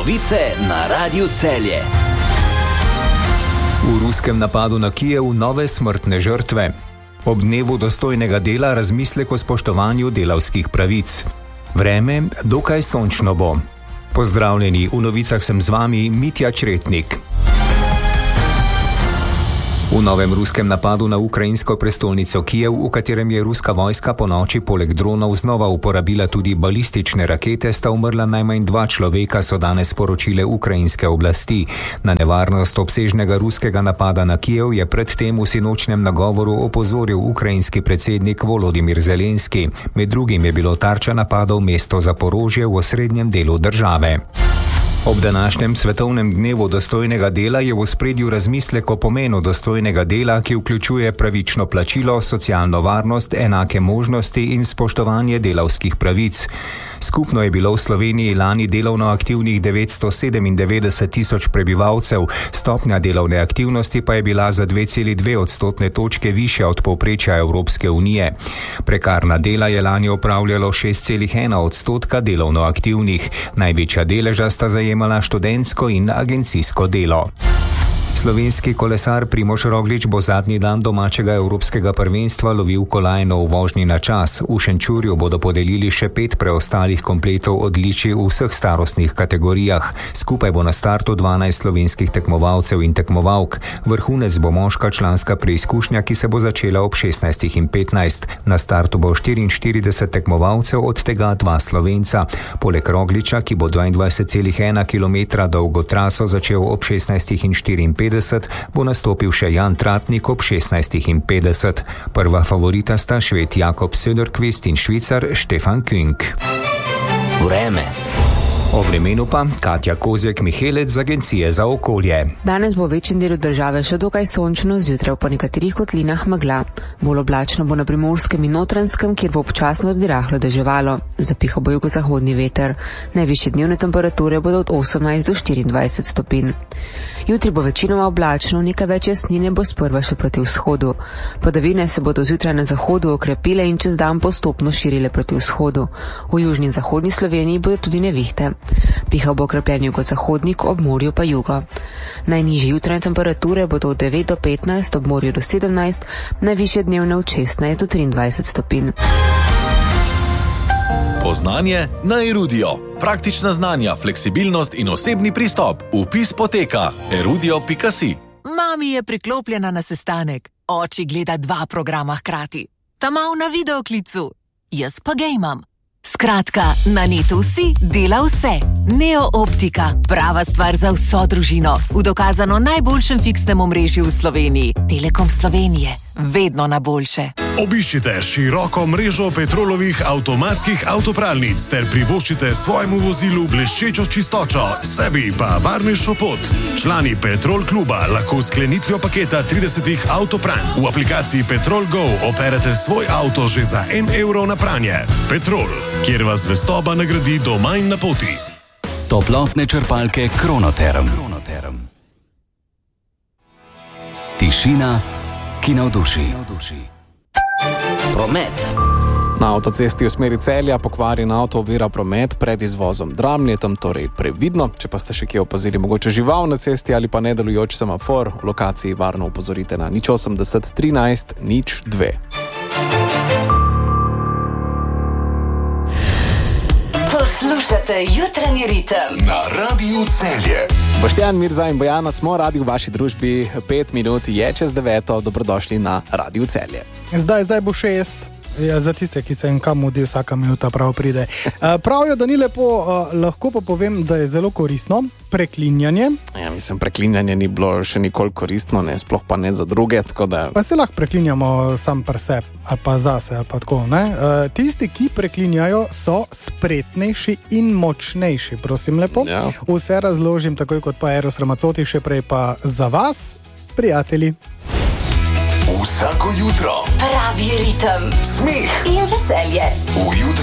Novice na Radiu Celje. V ruskem napadu na Kijev nove smrtne žrtve. Ob dnevu dostojnega dela razmislek o spoštovanju delavskih pravic. Vreme dokaj sončno bo. Pozdravljeni, v novicah sem z vami Mitja Čretnik. V novem ruskem napadu na ukrajinsko prestolnico Kijev, v katerem je ruska vojska ponoči poleg dronov znova uporabila tudi balistične rakete, sta umrla najmanj 2 človeka, so danes sporočile ukrajinske oblasti. Na nevarnost obsežnega ruskega napada na Kijev je predtem v sinočnem nagovoru opozoril ukrajinski predsednik Volodimir Zelenski. Med drugim je bilo tarča napadov mesto Zaporožje v osrednjem delu države. Ob današnjem svetovnem dnevu dostojnega dela je v ospredju razmislek o pomenu dostojnega dela, ki vključuje pravično plačilo, socialno varnost, enake možnosti in spoštovanje delavskih pravic. Skupno je bilo v Sloveniji lani delovno aktivnih 997 tisoč prebivalcev, stopnja delovne aktivnosti pa je bila za 2,2 odstotne točke višja od povprečja Evropske unije. Prekarna dela je lani opravljalo 6,1 odstotka delovno aktivnih, največja deleža sta zajemala študentsko in agencijsko delo. Slovenski kolesar Primož Roglič bo zadnji dan domačega evropskega prvenstva lovil kolajno v vožnji na čas. V Šenčurju bodo podelili še 5 preostalih kompletov odličij v vseh starostnih kategorijah. Skupaj bo na startu 12 slovenskih tekmovalcev in tekmovalk. Vrhunec bo moška članska preizkušnja, ki se bo začela ob 16:15. Na startu bo 44 tekmovalcev, od tega 2 Slovenca. Poleg Rogliča, ki bo 22,1 km dolgo traso začel ob 16:54, bo nastopil še Jan Tratnik ob 16:50. Prva favorita sta Šved Jakob Söderqvist in Švicar Stefan Küng. Vreme. O vremenu pa Katja Kozjek-Mihelec z Agencije za okolje. Danes bo v večjem delu države še dokaj sončno, zjutraj po nekaterih kotlinah megla. Bolj oblačno bo na Primorskem in Notranjskem, kjer bo občasno tudi rahlo deževalo. Zapihal bo jugozahodni veter. Najvišje dnevne temperature bodo od 18 do 24 stopinj. Jutri bo večinoma oblačno, nekaj več jasnine bo sprva še proti vzhodu. Padavine se bodo zjutraj na zahodu okrepile in čez dan postopno širile proti vzhodu. V južni in zahodni Sloveniji bodo tudi nevihte. Pihal bo okrepljen jugozahodnik, ob morju pa jugo. Najnižje jutranje temperature bodo od 9 do 15, ob morju do 17, najvišje dnevne od 16 do 23 stopinj. Poznanje na Erudio. Praktična znanja, fleksibilnost in osebni pristop. Vpis poteka erudio.si. Mami je priklopljena na sestanek. Oči gleda 2 programa hkrati. Ta mal na videoklicu. Jaz pa gejmam. Skratka, na netu si dela vse. Neo Optika, prava stvar za vso družino. V dokazano najboljšem fiksnem omrežju v Sloveniji. Telekom Slovenije. Vedno na boljše. Obiščite široko mrežo Petrolovih avtomatskih avtopralnic ter privoščite svojemu vozilu bleščečo čistočo, sebi pa varnejšo pot. Člani Petrol kluba lahko sklenitvijo paketa 30 avtopranj v aplikaciji Petrol Go operete svoj avto že za 1 evro na pranje. Petrol, kjer vas zvestoba nagradi doma in na poti. Toplotne črpalke Kronoterm. Tišina, ki navduši. Promet. Na avtocesti v smeri Celja pokvarjen avto ovira promet pred izvozom Dramlje, tam torej previdno. Če pa ste še kje opazili mogoče žival na cesti ali pa nedelujoč semafor, v lokaciji varno upozorite na 080 13 02. Poslušate jutranji ritem Na Radiu Celje. Boštjan, Mirza in Bojana smo radi v vaši družbi. 5 minut je čez 9. Dobrodošli na Radiu Celje. Zdaj bo 6. Za tiste, ki se jim kam mudi, vsaka minuta prav pride. Pravijo, da ni lepo, lahko pa povem, da je zelo koristno preklinjanje. Ja, mislim, preklinjanje ni bilo še nikoli koristno, ne, sploh pa ne za druge, tako da... Pa se lahko preklinjamo sam pri sebi, ali pa zase, ali pa tako, ne? Tisti, ki preklinjajo, so spretnejši in močnejši, prosim lepo. Ja. Vse razložim takoj kot pa Eros Ramacoti, še prej pa za vas, prijatelji. Vsako jutro pravi ritem smeh in veselje. v jutro.